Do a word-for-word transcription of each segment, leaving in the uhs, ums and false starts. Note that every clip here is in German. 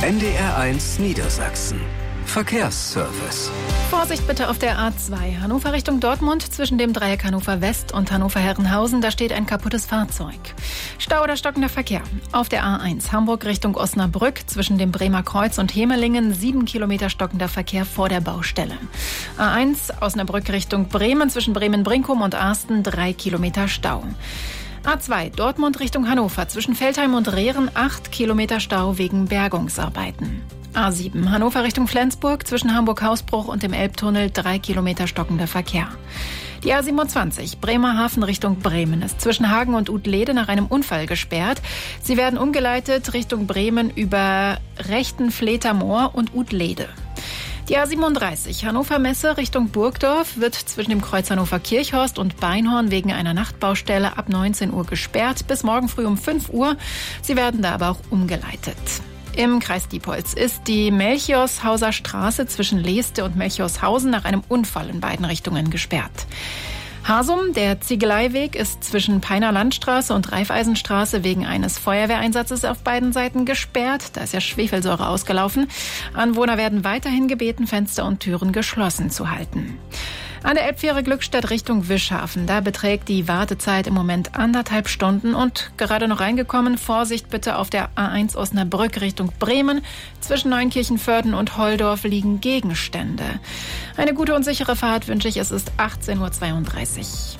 N D R eins Niedersachsen. Verkehrsservice. Vorsicht bitte auf der A zwei. Hannover Richtung Dortmund zwischen dem Dreieck Hannover West und Hannover-Herrenhausen. Da steht ein kaputtes Fahrzeug. Stau oder stockender Verkehr. Auf der A eins Hamburg Richtung Osnabrück zwischen dem Bremer Kreuz und Hemelingen. Sieben Kilometer stockender Verkehr vor der Baustelle. A eins Osnabrück Richtung Bremen zwischen Bremen-Brinkum und Arsten. Drei Kilometer Stau. A zwei Dortmund Richtung Hannover zwischen Veltheim und Rehren. Acht Kilometer Stau wegen Bergungsarbeiten. A sieben Hannover Richtung Flensburg zwischen Hamburg-Hausbruch und dem Elbtunnel. Drei Kilometer stockender Verkehr. Die A siebenundzwanzig Bremerhaven Richtung Bremen ist zwischen Hagen und Utlede nach einem Unfall gesperrt. Sie werden umgeleitet Richtung Bremen über Rechtenfleter-Moor und Utlede. Die A siebenunddreißig Hannover Messe Richtung Burgdorf wird zwischen dem Kreuz Hannover Kirchhorst und Beinhorn wegen einer Nachtbaustelle ab neunzehn Uhr gesperrt bis morgen früh um fünf Uhr. Sie werden da aber auch umgeleitet. Im Kreis Diepholz ist die Melchiorshauser Straße zwischen Leeste und Melchiorshausen nach einem Unfall in beiden Richtungen gesperrt. Hasum, der Ziegeleiweg, ist zwischen Peiner Landstraße und Raiffeisenstraße wegen eines Feuerwehreinsatzes auf beiden Seiten gesperrt. Da ist ja Schwefelsäure ausgelaufen. Anwohner werden weiterhin gebeten, Fenster und Türen geschlossen zu halten. An der Elbfähre Glückstadt Richtung Wischhafen, da beträgt die Wartezeit im Moment anderthalb Stunden und gerade noch reingekommen, Vorsicht bitte auf der A eins Osnabrück Richtung Bremen. Zwischen Neunkirchenvörden und Holdorf liegen Gegenstände. Eine gute und sichere Fahrt wünsche ich, es ist achtzehn Uhr zweiunddreißig.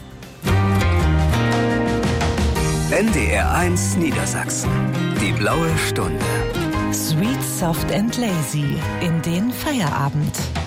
N D R eins Niedersachsen. Die blaue Stunde. Sweet, soft and lazy in den Feierabend.